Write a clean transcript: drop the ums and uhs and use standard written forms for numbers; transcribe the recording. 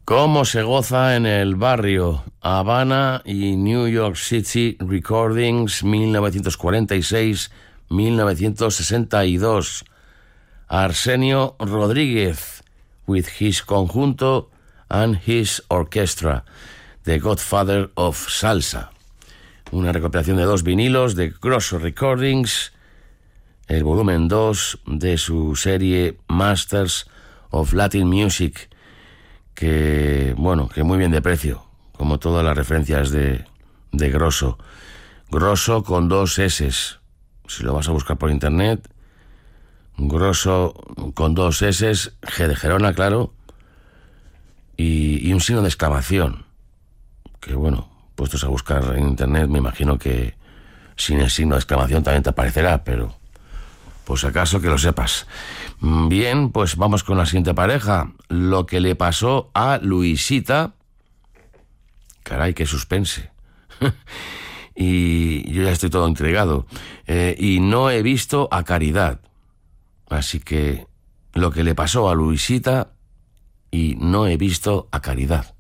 Cómo se goza en el barrio. Habana y New York City Recordings 1946-1962. Arsenio Rodríguez with his conjunto and his orchestra, The Godfather of Salsa. Una recopilación de 2 vinilos de Grosso Recordings, el volumen 2 de su serie Masters of Latin Music, que muy bien de precio, como todas las referencias de Grosso. Grosso con 2 S. Si lo vas a buscar por internet, Grosso con 2 S, G de Gerona, claro, y un signo de exclamación, que puestos a buscar en internet, me imagino que sin el signo de exclamación también te aparecerá, pero pues acaso que lo sepas. Bien, pues vamos con la siguiente pareja. Lo que le pasó a Luisita. Caray, qué suspense. Y yo ya estoy todo intrigado. Y no he visto a Caridad. Así que lo que le pasó a Luisita y no he visto a Caridad.